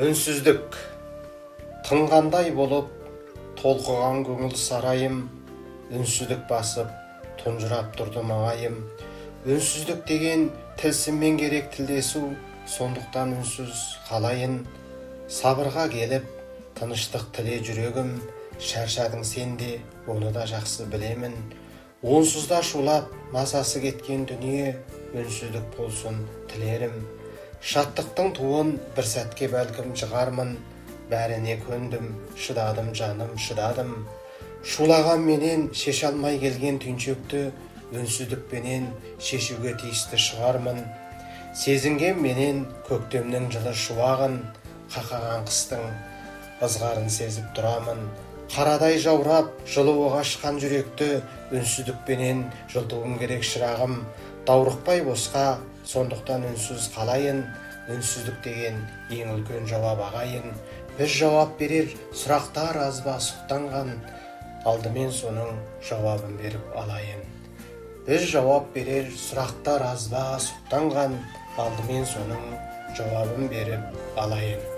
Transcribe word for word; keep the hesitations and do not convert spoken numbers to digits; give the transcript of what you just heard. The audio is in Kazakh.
Үнсіздік тыңғандай болып толқыған көңіл сарайым, үнсіздік басып тұнжырап тұрды маңайым. Үнсіздік деген тілсіммен керек тілдесу, сондықтан үнсіз қалайын. Сабырға келіп тыныштық тіле жүрегім, шаршадың сен де, оны да жақсы білемін. Онсызда шулап мазасы кеткен дүние, үнсіздік болсын тілерім. Шаттықтың туын бір сәтке бәлкім жығармын, бәріне көндім, шыдадым жаным, шыдадым. Шулаған менен шеше алмай келген түйіншекті, үнсіздікпенен шешуге тиісті шығармын. Сезінген менен көктемнің жылы шуағын, қақаған қыстың ызғарын сезіп тұрамын. Қарадай жаурап, жылуы қашқан жүректі, үнсіздікпенен жылытуым керек шырағым. Даурықпай босқа, сондықтан үнсіз қалайын. Үнсіздік деген ең үлкен жауап ағайын. Бір жауап берер сұрақтар аз ба сұқтанған, алдымен соның жауабын беріп алайын. Бір жауап берер сұрақтар аз ба сұқтанған, алдымен соның жауабын беріп алайын.